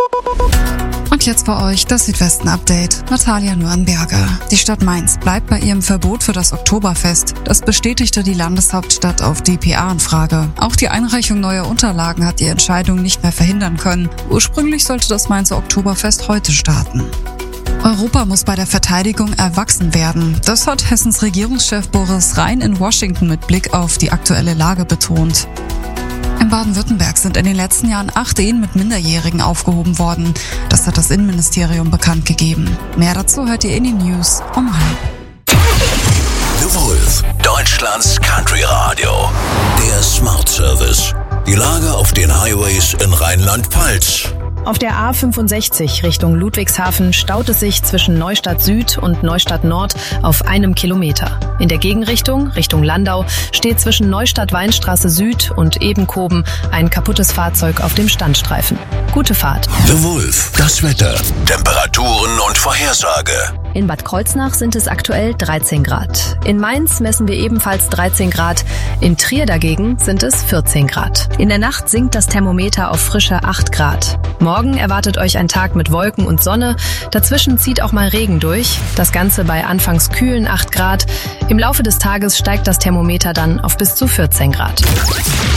Und jetzt für euch das Südwesten-Update. Natalia Nürnberger. Die Stadt Mainz bleibt bei ihrem Verbot für das Oktoberfest. Das bestätigte die Landeshauptstadt auf dpa-Anfrage. Auch die Einreichung neuer Unterlagen hat die Entscheidung nicht mehr verhindern können. Ursprünglich sollte das Mainzer Oktoberfest heute starten. Europa muss bei der Verteidigung erwachsen werden. Das hat Hessens Regierungschef Boris Rhein in Washington mit Blick auf die aktuelle Lage betont. In Baden-Württemberg sind in den letzten Jahren 8 Ehen mit Minderjährigen aufgehoben worden. Das hat das Innenministerium bekannt gegeben. Mehr dazu hört ihr in den News um 12:30. The Wolf, Deutschlands Country Radio. Der Smart Service. Die Lage auf den Highways in Rheinland-Pfalz. Auf der A65 Richtung Ludwigshafen staut es sich zwischen Neustadt Süd und Neustadt Nord auf 1 Kilometer. In der Gegenrichtung, Richtung Landau, steht zwischen Neustadt-Weinstraße Süd und Ebenkoben ein kaputtes Fahrzeug auf dem Standstreifen. Gute Fahrt. The Wolf, das Wetter, Temperaturen und Vorhersage. In Bad Kreuznach sind es aktuell 13 Grad. In Mainz messen wir ebenfalls 13 Grad. In Trier dagegen sind es 14 Grad. In der Nacht sinkt das Thermometer auf frische 8 Grad. Morgen erwartet euch ein Tag mit Wolken und Sonne. Dazwischen zieht auch mal Regen durch. Das Ganze bei anfangs kühlen 8 Grad. Im Laufe des Tages steigt das Thermometer dann auf bis zu 14 Grad.